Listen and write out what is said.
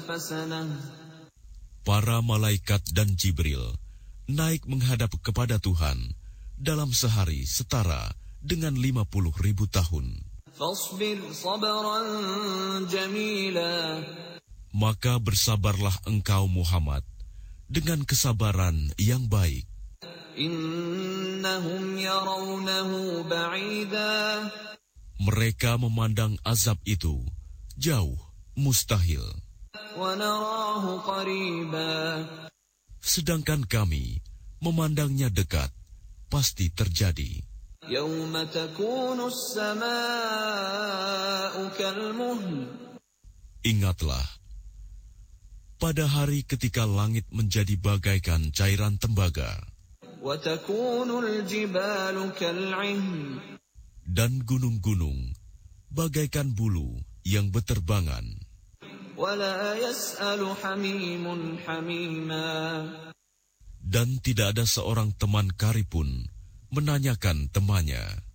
ألف سنة. Para malaikat dan Jibril naik menghadap kepada Tuhan dalam sehari setara dengan 50.000 tahun. فاصبر صبرا جميلا. Maka bersabarlah engkau Muhammad dengan kesabaran yang baik. إنهم يرونه بعيدا. Mereka memandang azab itu jauh, mustahil. ونراه قريبا. Sedangkan kami memandangnya dekat, pasti terjadi. يوم تكون السماء كالمهل. Ingatlah, pada hari ketika langit menjadi bagaikan cairan tembaga, وتكون الجبال كالعهن. dan gunung-gunung bagaikan bulu yang beterbangan. ولا يسأل حميم حميما. Dan tidak ada seorang teman karib pun menanyakan temannya.